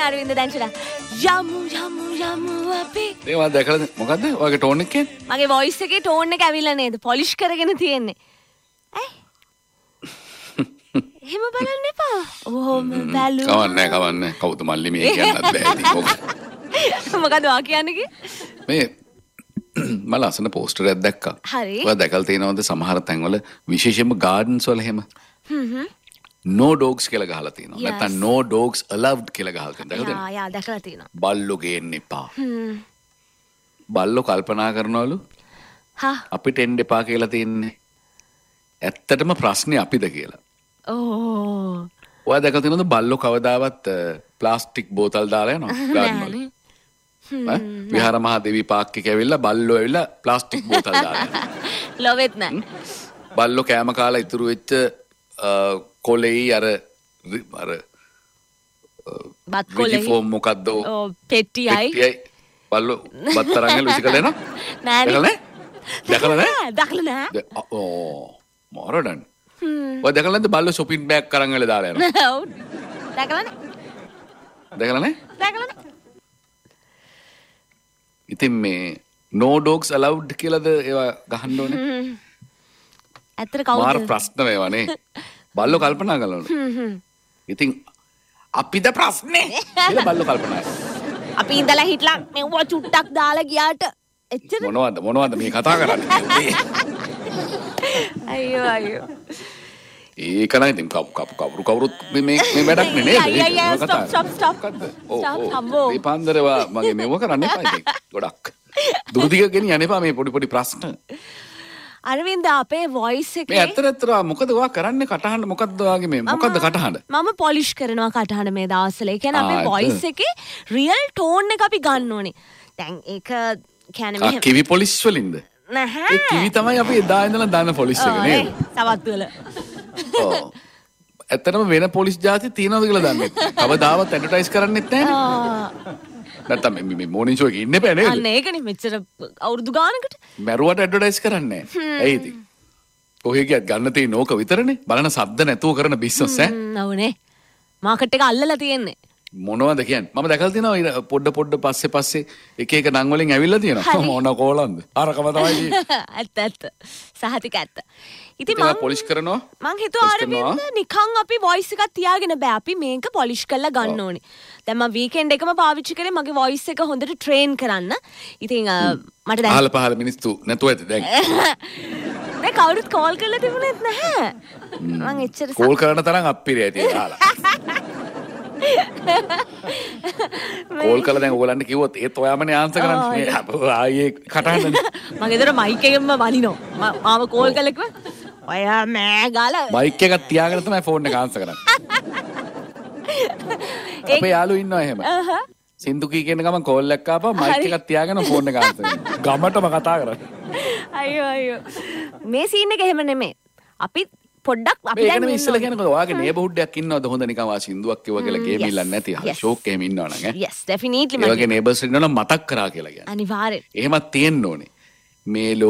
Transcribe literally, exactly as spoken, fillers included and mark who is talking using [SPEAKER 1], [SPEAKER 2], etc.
[SPEAKER 1] අරවින්ද දැන්චලා යමු යමු යමු අපි.
[SPEAKER 2] ඒ වා දැකලා මොකද්ද? ඔයගේ ටෝන් එක කියන්නේ?
[SPEAKER 1] මගේ වොයිස් එකේ ටෝන් එක ඇවිල්ලා නේද? පොලිෂ් කරගෙන තියෙන්නේ. ඇයි? එහෙම බලන්න එපා. ඕම බැලු.
[SPEAKER 2] කවන්නේ කවන්නේ. කවුද මල්ලි මේ කියන්නත් බෑ.
[SPEAKER 1] මොකද වා කියන්නේ? මේ
[SPEAKER 2] මම ලස්සන පෝස්ටර් එකක් දැක්කා.
[SPEAKER 1] හරි.
[SPEAKER 2] ඔයා දැකලා තියෙනවද සමහර තැන්වල විශේෂයෙන්ම ගාඩන්ස් වල එහෙම?
[SPEAKER 1] හ්ම් හ්ම්.
[SPEAKER 2] no dogs කියලා ගහලා තියෙනවා. නැත්නම් no dogs allowed කියලා ගහලා තියෙනවා. දැකලාද?
[SPEAKER 1] යා යා දැකලා තියෙනවා.
[SPEAKER 2] බල්ලෝ ගේන්න එපා.
[SPEAKER 1] හ්ම්.
[SPEAKER 2] බල්ලෝ කල්පනා කරනවලු
[SPEAKER 1] හා
[SPEAKER 2] අපිට එන්න එපා කියලා තියෙන්නේ. ඇත්තටම ප්‍රශ්නේ අපිද කියලා.
[SPEAKER 1] ඕ.
[SPEAKER 2] ඔයා දැකලා තියෙනවද බල්ලෝ කවදාවත් ප්ලාස්ටික් බෝතල් දාලා යනවා ගාඩන් වල? හ්ම්. විහාර මහා දෙවි පාක් එක ඇවිල්ලා බල්ලෝ ඇවිල්ලා ප්ලාස්ටික් බෝතල් දාලා යනවා.
[SPEAKER 1] ලොවෙත් නෑ.
[SPEAKER 2] බල්ලෝ කෑම කාලා ඉතුරු වෙච්ච කොලෙයි අර අර
[SPEAKER 1] බත් කොලෙයි
[SPEAKER 2] ෆෝම් මොකද්ද
[SPEAKER 1] ඔව් පෙට්ටියයි
[SPEAKER 2] පෙට්ටියයි බල්ලෝ බත් තරංගල විසිකලා එනවා
[SPEAKER 1] නෑ
[SPEAKER 2] දැකලා නෑ දැකලා නෑ
[SPEAKER 1] දැකලා නෑ
[SPEAKER 2] ඕ මොරඩන් ඔය දැකලා නැද්ද බල්ලෝ shopping bag කරන් වල දාලා යනවා
[SPEAKER 1] ඔව් දැකලා නෑ
[SPEAKER 2] දැකලා නෑ
[SPEAKER 1] දැකලා නෑ
[SPEAKER 2] ඉතින් මේ no dogs allowed කියලාද ඒවා ගහන්න ඕනේ
[SPEAKER 1] ඇත්තට කවුද
[SPEAKER 2] මාර ප්‍රශ්න මේවනේ බල්ලෝ කල්පනා කරනවා ඉතින් අපිද ප්‍රශ්නේ කියලා බල්ලෝ කල්පනා කරනවා
[SPEAKER 1] අපි ඉඳලා හිටලා මෙව චුට්ටක් දාලා ගියාට එච්චර
[SPEAKER 2] මොනවද මොනවද මේ කතා කරන්නේ
[SPEAKER 1] අයියෝ අයියෝ
[SPEAKER 2] ඒක නම් ඉතින් කවුරු කවුරු කවුරුත් මේ මේ වැඩක් නේ නේද
[SPEAKER 1] ඒක ස්ටොප් ස්ටොප් ස්ටොප් ස්ටොප් හම්බෝ
[SPEAKER 2] මේ පාන්දරවා මගේ මෙව කරන්න එපා ඉතින් ගොඩක් දුරදිග ගෙනියන්න එපා මේ පොඩි පොඩි ප්‍රශ්න
[SPEAKER 1] අරවින්ද අපේ වොයිස් එකේ
[SPEAKER 2] මේ ඇත්තට ඇත්තට මොකද ඔයා කරන්නේ කටහඬ මොකද්ද ඔයාගේ මේ මොකද්ද කටහඬ
[SPEAKER 1] මම පොලිෂ් කරනවා කටහඬ මේ දවස්වල ඒ කියන්නේ අපේ වොයිස් එකේ රියල් ටෝන් එක අපි ගන්න ඕනේ දැන් ඒක කියන්නේ මෙහෙම
[SPEAKER 2] කිවි පොලිස් වලින්ද
[SPEAKER 1] නැහැ
[SPEAKER 2] ඒ කිවි තමයි අපි එදා ඉඳලා දාන පොලිස් එක නේද
[SPEAKER 1] සවත්තු වල
[SPEAKER 2] ඔව් ඇත්තටම වෙන පොලිස් ජාති තියනවද කියලා දන්නේ නැහැ කවදාවත් ඇඩ්වර්ටයිස් කරන්නෙත් නැහැ නැත්තම් මේ මොනින් ෂෝ එකේ ඉන්න බෑ නේද
[SPEAKER 1] අන්න ඒකනේ මෙච්චර අවුරුදු ගානකට
[SPEAKER 2] මැරුවට ඇඩ්වර්ටයිස් කරන්නේ නැහැ ඇයි ඉතින් කොහේ ගියත් ගන්න තියෙන ඕක විතරනේ බලන සද්ද නැතුව කරන බිස්නස් ඈ
[SPEAKER 1] නවනේ මාකට් එක අල්ලලා තියෙන්නේ
[SPEAKER 2] මොනවද කියන්නේ මම දැකලා තියෙනවා පොඩ පොඩ පස්සේ පස්සේ එක එක නම් වලින් ඇවිල්ලා තියෙනවා මොන කෝලන්ද අරකම තමයි
[SPEAKER 1] ඇත්ත ඇත්ත සහතික ඇත්ත ඉතින්
[SPEAKER 2] මම පොලිෂ් කරනවා
[SPEAKER 1] මං හිතුවා අරවින්ද නිකන් අපි වොයිස් එකක් තියාගෙන බෑ අපි මේක පොලිෂ් කරලා ගන්න ඕනේ දැන් මම වීකෙන්ඩ් එකම පාවිච්චි කරේ මගේ වොයිස් එක හොඳට ට්‍රේන් කරන්න ඉතින් මට දැන්
[SPEAKER 2] අහල පහල මිනිස්සු නැතුව ඇති දැන්
[SPEAKER 1] දැන් කවුරුත් කෝල් කරලා තිබුණෙත් නැහැ මං එච්චර
[SPEAKER 2] කෝල් කරන තරම් අප්පිරිය ඇති අහලා කෝල් කළා දැන් ඔයගලන්ට කිව්වොත් ඒත් ඔයාමනේ ආන්සර් කරන්නේ ආයේ කටහඬනේ
[SPEAKER 1] මම ඒතර මයික් එකෙන්ම වලිනවා මාව කෝල් කළා කිව්වා ඔයා මෑ ගාලා
[SPEAKER 2] මයික් එකක් තියාගෙන තමයි ෆෝන් එක ආන්සර් කරන්නේ අපේ යාළුවෝ ඉන්නවා එහෙම සින්දු කී කියන ගමන් කෝල් එකක් ආපහා මයික් එකක් තියාගෙන ෆෝන් එක ආන්සර් කරනවා ගමටම කතා කරන්නේ
[SPEAKER 1] අයියෝ අයියෝ මේ සීන් එක එහෙම නෙමෙයි අපි පොඩ්ඩක් අපි
[SPEAKER 2] දැන් මේ ඉස්සලා කියන්නේ කොහොමද ඔයාගේ නේබර්හුඩ් එකක් ඉන්නවද හොඳ නිකන් වා සින්දුවක් කිව්වා කියලා ගේම් ඉල්ලන්නේ නැති අය ෂෝක් එහෙම ඉන්නවනම් ඈ
[SPEAKER 1] yes definitely
[SPEAKER 2] මගේ නේබර්ස් ඉන්නවනම් මතක් කරා කියලා කියන්නේ
[SPEAKER 1] අනිවාර්යෙන්
[SPEAKER 2] එහෙමත් තියෙන්න ඕනේ මේ